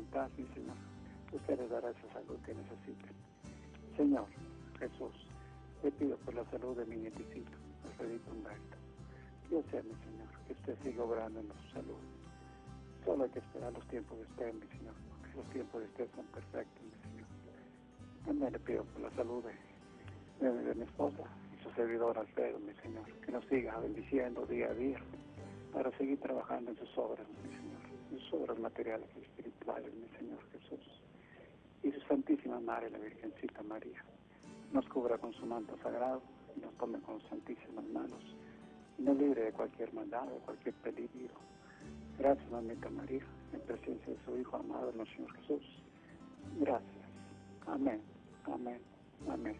voluntad, mi Señor, usted les dará esa salud que necesiten. Señor Jesús, le pido por la salud de mi nietecito, Alfredito Humberto. Yo sé, mi Señor, que usted sigue obrando en su salud. Solo hay que esperar los tiempos de usted, mi Señor, porque los tiempos de usted son perfectos, mi Señor. También le pido por la salud de mi esposa y su servidor Alfredo, mi Señor, que nos siga bendiciendo día a día para seguir trabajando en sus obras, mi Señor, en sus obras materiales y espirituales, mi Señor Jesús. Y su Santísima Madre, la Virgencita María, nos cubra con su manto sagrado y nos tome con sus santísimas manos y nos libre de cualquier maldad, de cualquier peligro. Gracias, mamita María, en presencia de su Hijo amado, nuestro Señor Jesús. Gracias. Amén, amén, amén.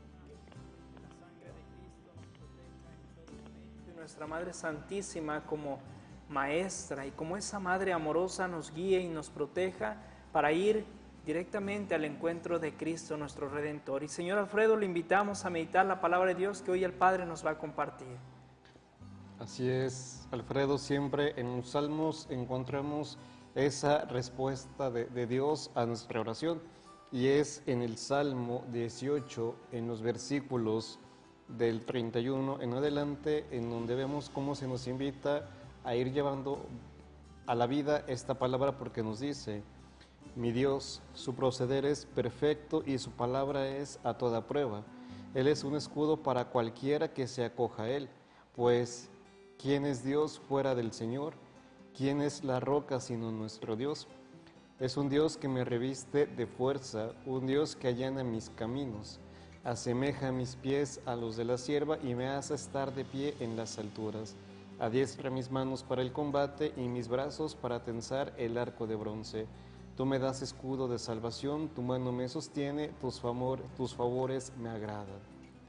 Nuestra Madre Santísima como maestra y como esa Madre amorosa nos guíe y nos proteja para ir directamente al encuentro de Cristo nuestro Redentor. Y Señor Alfredo, le invitamos a meditar la palabra de Dios que hoy el Padre nos va a compartir. Así es, Alfredo, siempre en los salmos encontramos esa respuesta de Dios a nuestra oración, y es en el Salmo 18, en los versículos del 31 en adelante, en donde vemos cómo se nos invita a ir llevando a la vida esta palabra, porque nos dice: mi Dios, su proceder es perfecto y su palabra es a toda prueba. Él es un escudo para cualquiera que se acoja a él, pues ¿quién es Dios fuera del Señor? ¿Quién es la roca sino nuestro Dios? Es un Dios que me reviste de fuerza, un Dios que allana mis caminos, asemeja mis pies a los de la sierva y me hace estar de pie en las alturas. Adiestra mis manos para el combate y mis brazos para tensar el arco de bronce. Tú me das escudo de salvación, tu mano me sostiene, tus favores me agradan.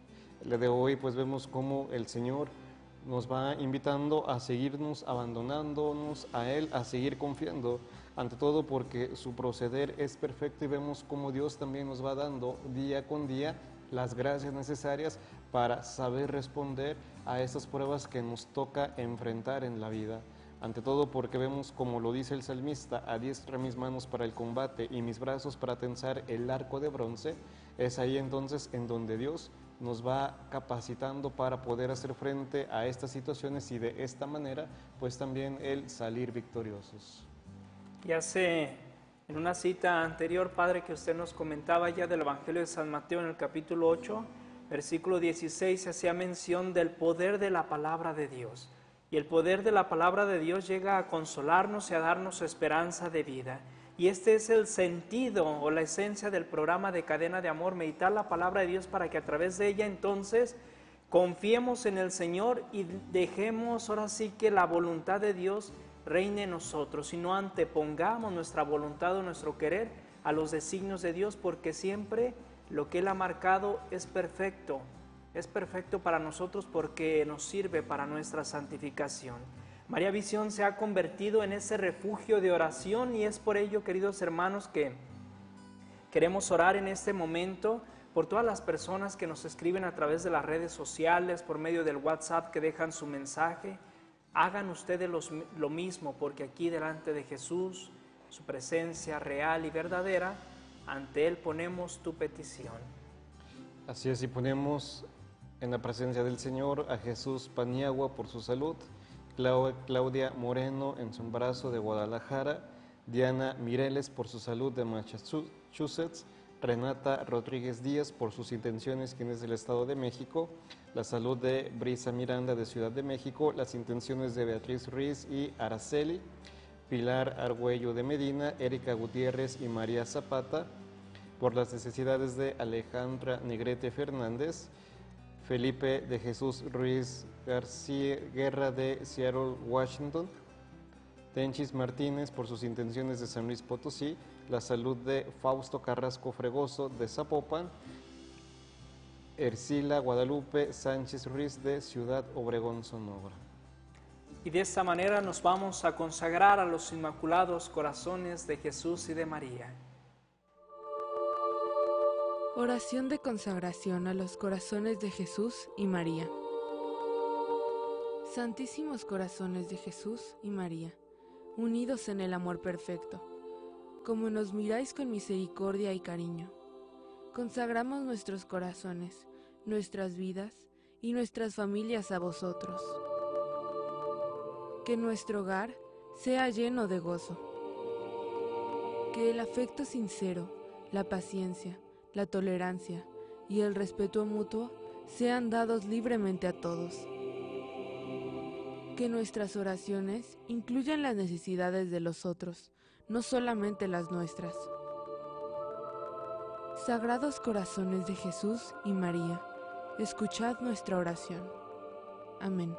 El día de hoy pues vemos cómo el Señor nos va invitando a seguirnos abandonándonos a Él, a seguir confiando, ante todo porque su proceder es perfecto, y vemos cómo Dios también nos va dando día con día las gracias necesarias para saber responder a esas pruebas que nos toca enfrentar en la vida. Ante todo porque vemos, como lo dice el salmista: adiestra mis manos para el combate y mis brazos para tensar el arco de bronce. Es ahí entonces en donde Dios nos va capacitando para poder hacer frente a estas situaciones y de esta manera pues también el salir victoriosos. Y hace en una cita anterior, Padre, que usted nos comentaba ya del Evangelio de San Mateo en el capítulo 8, versículo 16, se hacía mención del poder de la palabra de Dios. Y el poder de la palabra de Dios llega a consolarnos y a darnos esperanza de vida. Y este es el sentido o la esencia del programa de Cadena de Amor, meditar la palabra de Dios para que a través de ella entonces confiemos en el Señor y dejemos ahora sí que la voluntad de Dios reine en nosotros, y no antepongamos nuestra voluntad o nuestro querer a los designios de Dios, porque siempre lo que Él ha marcado es perfecto para nosotros porque nos sirve para nuestra santificación. María Visión se ha convertido en ese refugio de oración, y es por ello, queridos hermanos, que queremos orar en este momento por todas las personas que nos escriben a través de las redes sociales, por medio del WhatsApp, que dejan su mensaje. Hagan ustedes lo mismo, porque aquí delante de Jesús, su presencia real y verdadera, ante Él ponemos tu petición. Así es, y ponemos en la presencia del Señor a Jesús Paniagua por su salud, Claudia Moreno en su embarazo de Guadalajara, Diana Mireles por su salud de Massachusetts, Renata Rodríguez Díaz por sus intenciones, quien es del Estado de México, la salud de Brisa Miranda de Ciudad de México, las intenciones de Beatriz Ruiz y Araceli, Pilar Argüello de Medina, Erika Gutiérrez y María Zapata, por las necesidades de Alejandra Negrete Fernández, Felipe de Jesús Ruiz García Guerra de Seattle, Washington, Tenchis Martínez por sus intenciones de San Luis Potosí, la salud de Fausto Carrasco Fregoso de Zapopan, Ercila Guadalupe Sánchez Ruiz de Ciudad Obregón, Sonora. Y de esta manera nos vamos a consagrar a los inmaculados corazones de Jesús y de María. Oración de consagración a los corazones de Jesús y María. Santísimos corazones de Jesús y María, unidos en el amor perfecto, como nos miráis con misericordia y cariño. Consagramos nuestros corazones, nuestras vidas y nuestras familias a vosotros. Que nuestro hogar sea lleno de gozo. Que el afecto sincero, la paciencia, la tolerancia y el respeto mutuo sean dados libremente a todos. Que nuestras oraciones incluyan las necesidades de los otros, no solamente las nuestras. Sagrados corazones de Jesús y María, escuchad nuestra oración. Amén.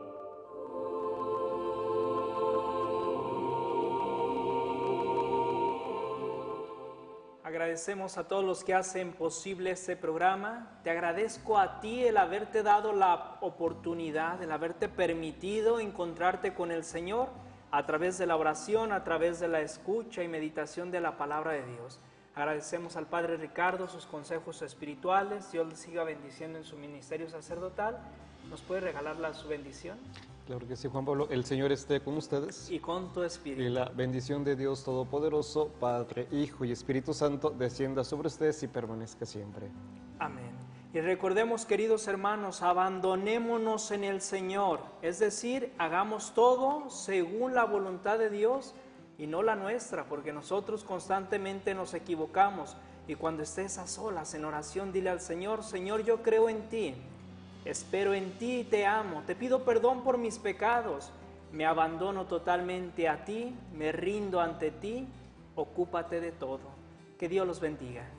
Agradecemos a todos los que hacen posible este programa. Te agradezco a ti el haberte dado la oportunidad, el haberte permitido encontrarte con el Señor a través de la oración, a través de la escucha y meditación de la palabra de Dios. Agradecemos al Padre Ricardo sus consejos espirituales. Dios le siga bendiciendo en su ministerio sacerdotal. ¿Nos puede regalar su bendición? Claro que sí, Juan Pablo. El Señor esté con ustedes. Y con tu espíritu. Y la bendición de Dios Todopoderoso, Padre, Hijo y Espíritu Santo, descienda sobre ustedes y permanezca siempre. Amén. Y recordemos, queridos hermanos, abandonémonos en el Señor. Es decir, hagamos todo según la voluntad de Dios y no la nuestra, porque nosotros constantemente nos equivocamos. Y cuando estés a solas en oración, dile al Señor: Señor, yo creo en ti. Espero en ti y te amo, te pido perdón por mis pecados, me abandono totalmente a ti, me rindo ante ti, ocúpate de todo. Que Dios los bendiga.